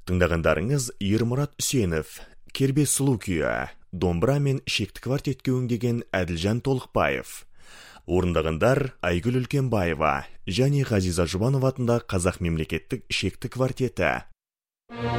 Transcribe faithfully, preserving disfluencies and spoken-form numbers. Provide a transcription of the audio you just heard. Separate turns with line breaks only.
Тыңдағандарыңыз Ермұрат Үсенов, Кербез сұлу күйі, домбыра мен шекті квартетке өңдеген Әділжан Толықбаев. Орындағандар Айгүл Үлкенбаева және Ғазиза Жұбанова атындағы Қазақ мемлекеттік шекті квартеті.